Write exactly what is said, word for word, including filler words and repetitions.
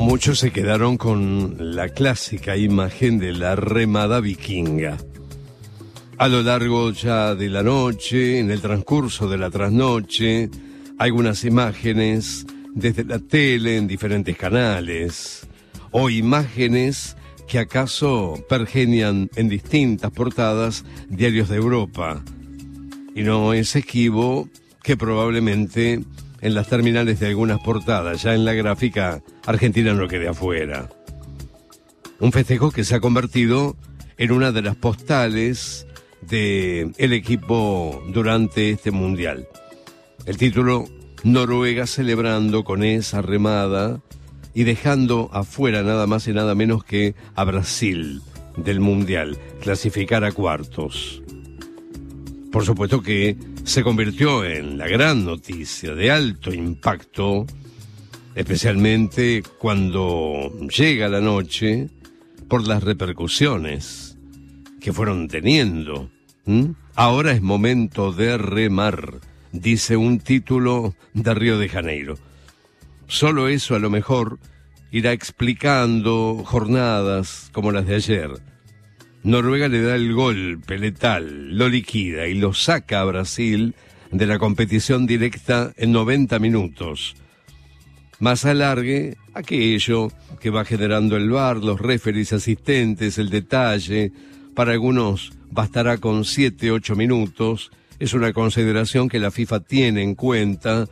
Muchos se quedaron con la clásica imagen de la remada vikinga. A lo largo ya de la noche, en el transcurso de la trasnoche, algunas imágenes desde la tele en diferentes canales, o imágenes que acaso pergenian en distintas portadas diarios de Europa. Y no es esquivo que probablemente en las terminales de algunas portadas, ya en la gráfica, Argentina no quede afuera. Un festejo que se ha convertido en una de las postales del equipo durante este mundial. El título, Noruega celebrando con esa remada y dejando afuera nada más y nada menos que a Brasil del mundial, clasificar a cuartos. Por supuesto que se convirtió en la gran noticia de alto impacto, especialmente cuando llega la noche, por las repercusiones que fueron teniendo. ¿Mm? Ahora es momento de remar, dice un título de Río de Janeiro. Solo eso a lo mejor irá explicando jornadas como las de ayer. Noruega le da el golpe letal, lo liquida y lo saca a Brasil de la competición directa en noventa minutos. Más alargue aquello que va generando el V A R, los referees asistentes, el detalle. Para algunos bastará con siete, ocho minutos. Es una consideración que la FIFA tiene en cuenta